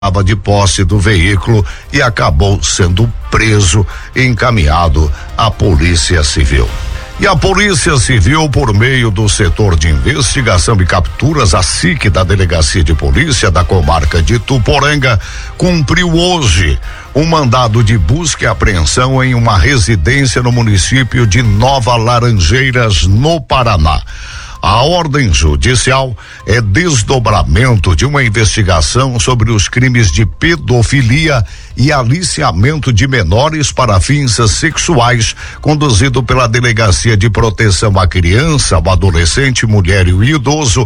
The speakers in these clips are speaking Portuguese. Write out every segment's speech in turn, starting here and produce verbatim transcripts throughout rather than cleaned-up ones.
estava de posse do veículo e acabou sendo preso e encaminhado à Polícia Civil. E a Polícia Civil, por meio do setor de investigação e capturas, a S I C da Delegacia de Polícia da Comarca de Ituporanga, cumpriu hoje um mandado de busca e apreensão em uma residência no município de Nova Laranjeiras, no Paraná. A ordem judicial é desdobramento de uma investigação sobre os crimes de pedofilia e aliciamento de menores para fins sexuais, conduzido pela Delegacia de Proteção à Criança, ao Adolescente, Mulher e Idoso,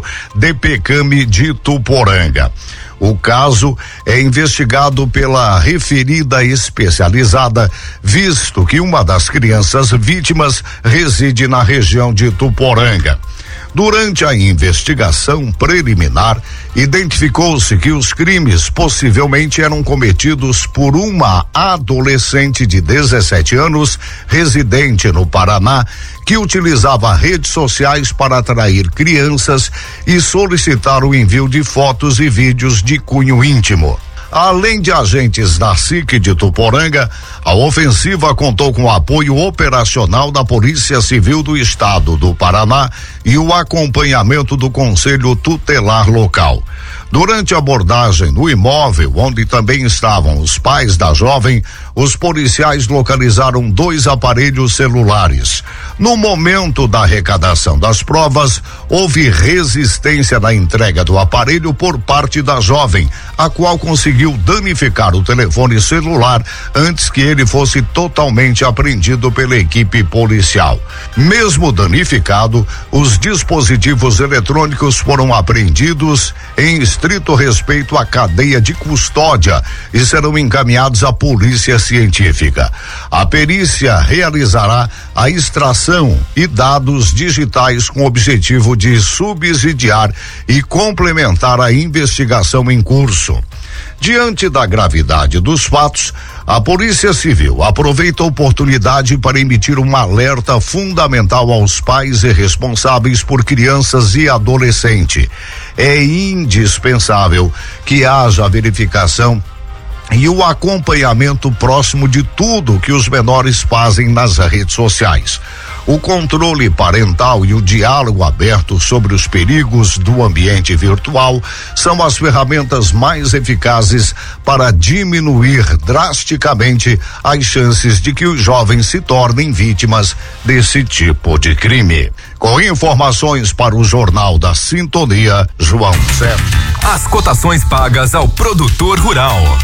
DPCAM de Ituporanga. O caso é investigado pela referida especializada, visto que uma das crianças vítimas reside na região de Ituporanga. Durante a investigação preliminar, identificou-se que os crimes possivelmente eram cometidos por uma adolescente de dezessete anos, residente no Paraná, que utilizava redes sociais para atrair crianças e solicitar o envio de fotos e vídeos de cunho íntimo. Além de agentes da S I C de Ituporanga, a ofensiva contou com o apoio operacional da Polícia Civil do Estado do Paraná e o acompanhamento do Conselho Tutelar local. Durante a abordagem no imóvel, onde também estavam os pais da jovem, os policiais localizaram dois aparelhos celulares. No momento da arrecadação das provas, houve resistência na entrega do aparelho por parte da jovem, a qual conseguiu danificar o telefone celular antes que ele fosse totalmente apreendido pela equipe policial. Mesmo danificado, os dispositivos eletrônicos foram apreendidos em estrito respeito à cadeia de custódia e serão encaminhados à Polícia Científica. A perícia realizará a extração e dados digitais com o objetivo de subsidiar e complementar a investigação em curso. Diante da gravidade dos fatos, a Polícia Civil aproveita a oportunidade para emitir um alerta fundamental aos pais e responsáveis por crianças e adolescentes. É indispensável que haja a verificação e o acompanhamento próximo de tudo que os menores fazem nas redes sociais. O controle parental e o diálogo aberto sobre os perigos do ambiente virtual são as ferramentas mais eficazes para diminuir drasticamente as chances de que os jovens se tornem vítimas desse tipo de crime. Com informações para o Jornal da Sintonia, João Sérgio. As cotações pagas ao produtor rural.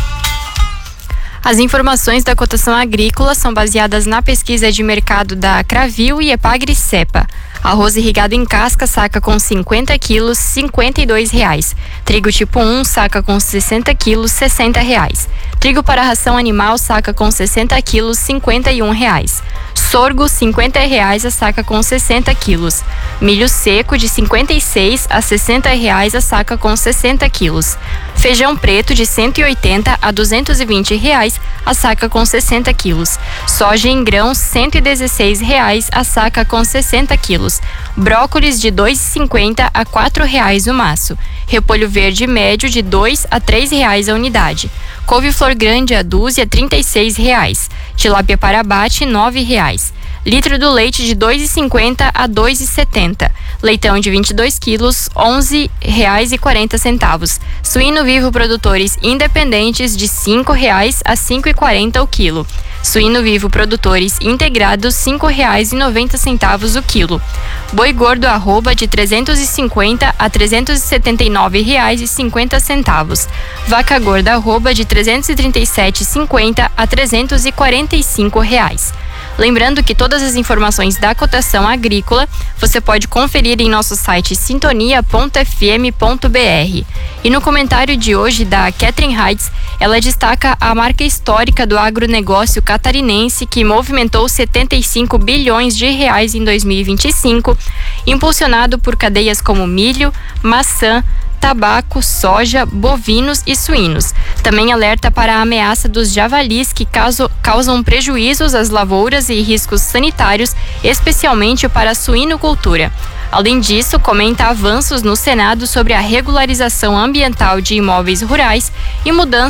As informações da cotação agrícola são baseadas na pesquisa de mercado da Cravil e Epagri-Cepa. Arroz irrigado em casca, saca com cinquenta quilos, cinquenta e dois reais. Trigo tipo um, saca com sessenta quilos, sessenta reais. Trigo para ração animal, saca com sessenta quilos, cinquenta e um reais. Sorgo, cinquenta reais a saca com sessenta quilos. Milho seco de cinquenta e seis a sessenta reais a saca com sessenta quilos. Feijão preto de cento e oitenta a duzentos e vinte reais a saca com sessenta quilos. Soja em grão, cento e dezesseis reais a saca com sessenta quilos. Brócolis de dois e cinquenta a quatro reais o maço. Repolho verde médio de dois a três reais a unidade. Couve-flor grande a dúzia trinta e seis reais. Tilápia para abate nove reais. Litro do leite de dois e cinquenta a dois e setenta. Leitão de vinte e dois quilos, onze reais e quarenta centavos. Suíno vivo produtores independentes de cinco reais a cinco e quarenta o quilo. Suíno vivo produtores integrados cinco reais e noventa centavos o quilo. Boi gordo arroba de trezentos e cinquenta a trezentos e setenta e nove reais e cinquenta centavos. Vaca gorda arroba de trezentos e trinta e sete e cinquenta a trezentos e quarenta e cinco reais. Lembrando que todas as informações da cotação agrícola você pode conferir em nosso site sintonia ponto f m ponto b r. E no comentário de hoje da Catherine Heights, ela destaca a marca histórica do agronegócio catarinense que movimentou setenta e cinco bilhões de reais em dois mil e vinte e cinco, impulsionado por cadeias como milho, maçã, tabaco, soja, bovinos e suínos. Também alerta para a ameaça dos javalis que causam, causam prejuízos às lavouras e riscos sanitários, especialmente para a suinocultura. Além disso, comenta avanços no Senado sobre a regularização ambiental de imóveis rurais e mudanças